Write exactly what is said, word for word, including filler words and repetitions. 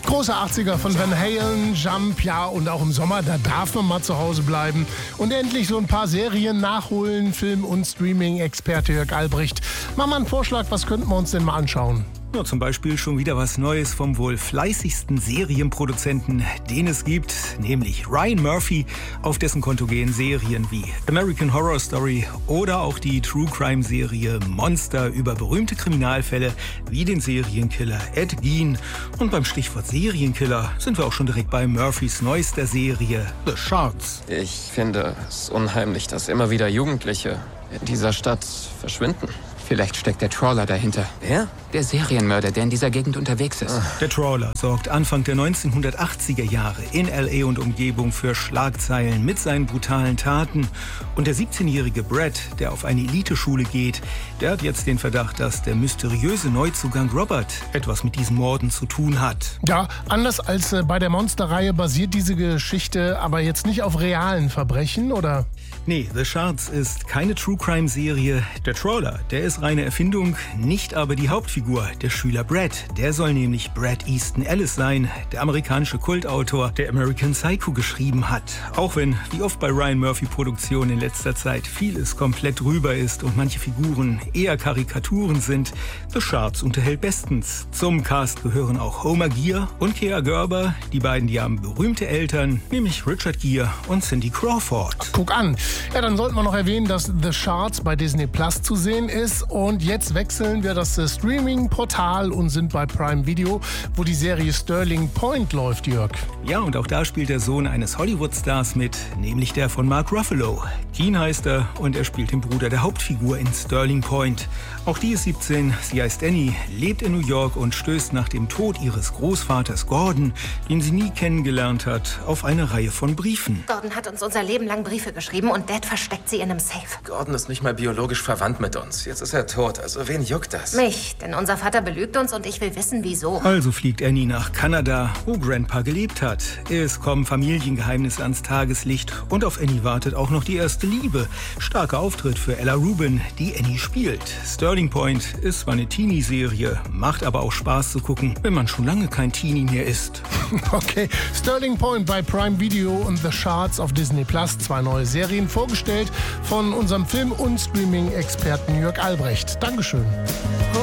Große achtziger von Van Halen, Jump, ja, und auch im Sommer, da darf man mal zu Hause bleiben und endlich so ein paar Serien nachholen. Film- und Streaming-Experte Jörg Albrecht. Mach mal einen Vorschlag, was könnten wir uns denn mal anschauen? Ja, zum Beispiel schon wieder was Neues vom wohl fleißigsten Serienproduzenten, den es gibt, nämlich Ryan Murphy. Auf dessen Konto gehen Serien wie American Horror Story oder auch die True Crime Serie Monster über berühmte Kriminalfälle wie den Serienkiller Ed Gein. Und beim Stichwort Serienkiller sind wir auch schon direkt bei Murphys neuester Serie The Shards. Ich finde es unheimlich, dass immer wieder Jugendliche in dieser Stadt verschwinden. Vielleicht steckt der Trawler dahinter. Wer? Der Serienmörder, der in dieser Gegend unterwegs ist. Der Trawler sorgt Anfang der neunzehnhundertachtziger Jahre in L A und Umgebung für Schlagzeilen mit seinen brutalen Taten. Und der siebzehnjährige Brad, der auf eine Eliteschule geht, der hat jetzt den Verdacht, dass der mysteriöse Neuzugang Robert etwas mit diesen Morden zu tun hat. Ja, anders als äh, bei der Monsterreihe basiert diese Geschichte aber jetzt nicht auf realen Verbrechen, oder? Nee, The Shards ist keine True-Crime-Serie. Der Trawler, der ist reine Erfindung, nicht aber die Hauptfigur, der Schüler Brad. Der soll nämlich Bret Easton Ellis sein, der amerikanische Kultautor, der American Psycho geschrieben hat. Auch wenn, wie oft bei Ryan Murphy-Produktionen in letzter Zeit, vieles komplett drüber ist und manche Figuren eher Karikaturen sind, The Shards unterhält bestens. Zum Cast gehören auch Homer Gear und Kea Gerber. Die beiden, die haben berühmte Eltern, nämlich Richard Gere und Cindy Crawford. Guck an. Ja, dann sollten wir noch erwähnen, dass The Shards bei Disney Plus zu sehen ist. Und jetzt wechseln wir das Streaming-Portal und sind bei Prime Video, wo die Serie Sterling Point läuft, Jörg. Ja, und auch da spielt der Sohn eines Hollywood-Stars mit, nämlich der von Mark Ruffalo. Keen heißt er und er spielt den Bruder der Hauptfigur in Sterling Point. Auch die ist siebzehn, sie heißt Annie, lebt in New York und stößt nach dem Tod ihres Großvaters Gordon, den sie nie kennengelernt hat, auf eine Reihe von Briefen. Gordon hat uns unser Leben lang Briefe geschrieben und Dad versteckt sie in einem Safe. Gordon ist nicht mal biologisch verwandt mit uns. Jetzt ist er tot, also wen juckt das? Mich, denn unser Vater belügt uns und ich will wissen, wieso. Also fliegt Annie nach Kanada, wo Grandpa gelebt hat. Es kommen Familiengeheimnisse ans Tageslicht und auf Annie wartet auch noch die erste Liebe. Starker Auftritt für Ella Rubin, die Annie spielt. Sterling Point ist zwar eine Teenie-Serie, macht aber auch Spaß zu gucken, wenn man schon lange kein Teenie mehr ist. Okay, Sterling Point bei Prime Video und The Shards auf Disney Plus. Zwei neue Serien vorgestellt von unserem Film- und Streaming-Experten Jörg Albrecht. Dankeschön.